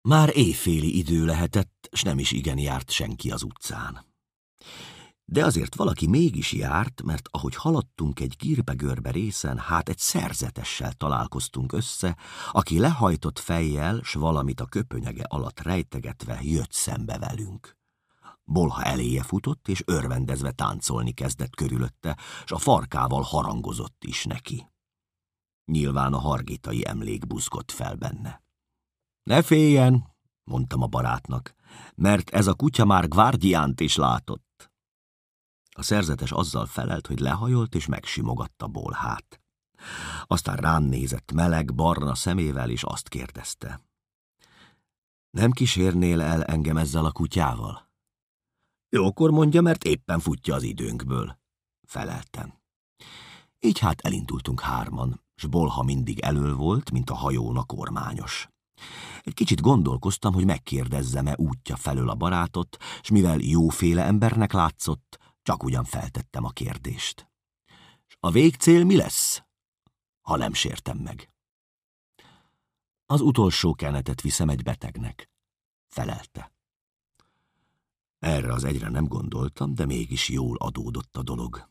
Már éjféli idő lehetett, s nem is igen járt senki az utcán. De azért valaki mégis járt, mert ahogy haladtunk egy gírbe-görbe részen, hát egy szerzetessel találkoztunk össze, aki lehajtott fejjel, s valamit a köpönyege alatt rejtegetve jött szembe velünk. Bolha eléje futott, és örvendezve táncolni kezdett körülötte, s a farkával harangozott is neki. Nyilván a hargitai emlék buzgott fel benne. Ne féljen, mondtam a barátnak, mert ez a kutya már Gvárdiánt is látott. A szerzetes azzal felelt, hogy lehajolt és megsimogatta Bolhát. Aztán rám nézett meleg, barna szemével, és azt kérdezte. Nem kísérnél el engem ezzel a kutyával? Jókor mondja, mert éppen futja az időnkből, feleltem. Így hát elindultunk hárman, s Bolha mindig elől volt, mint a hajón a kormányos. Egy kicsit gondolkoztam, hogy megkérdezzem-e útja felől a barátot, s mivel jóféle embernek látszott, csak ugyan feltettem a kérdést. S a végcél mi lesz, ha nem sértem meg? Az utolsó kenetet viszem egy betegnek, felelte. Erre az egyre nem gondoltam, de mégis jól adódott a dolog.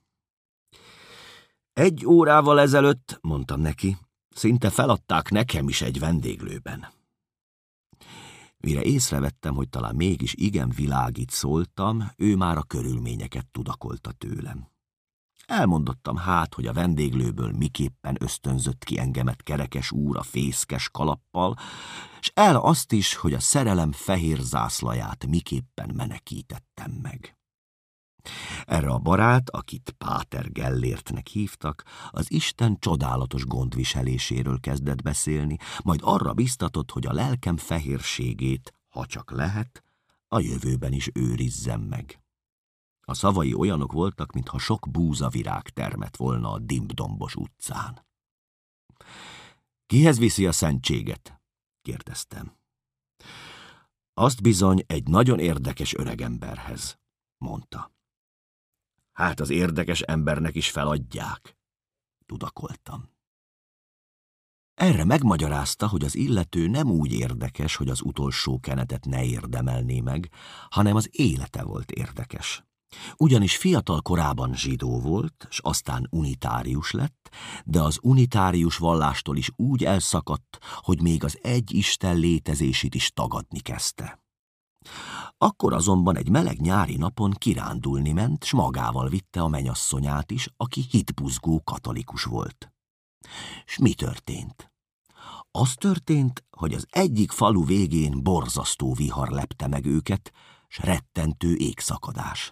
1 órával ezelőtt, mondtam neki, szinte feladták nekem is egy vendéglőben. Mire észrevettem, hogy talán mégis igen világít szóltam, ő már a körülményeket tudakolta tőlem. Elmondottam hát, hogy a vendéglőből miképpen ösztönzött ki engemet Kerekes úr a fészkes kalappal, s el azt is, hogy a szerelem fehér zászlaját miképpen menekítettem meg. Erre a barát, akit Páter Gellértnek hívtak, az Isten csodálatos gondviseléséről kezdett beszélni, majd arra biztatott, hogy a lelkem fehérségét, ha csak lehet, a jövőben is őrizzem meg. A szavai olyanok voltak, mintha sok búzavirág termett volna a Dimbdombos utcán. Kihez viszi a szentséget? Kérdeztem. Azt bizony egy nagyon érdekes öregemberhez, mondta. Hát az érdekes embernek is feladják, tudakoltam. Erre megmagyarázta, hogy az illető nem úgy érdekes, hogy az utolsó kenetet ne érdemelné meg, hanem az élete volt érdekes. Ugyanis fiatal korában zsidó volt, s aztán unitárius lett, de az unitárius vallástól is úgy elszakadt, hogy még az egy Isten létezését is tagadni kezdte. Akkor azonban egy meleg nyári napon kirándulni ment, s magával vitte a menyasszonyát is, aki hitbuzgó katolikus volt. S mi történt? Az történt, hogy az egyik falu végén borzasztó vihar lepte meg őket, s rettentő égszakadás.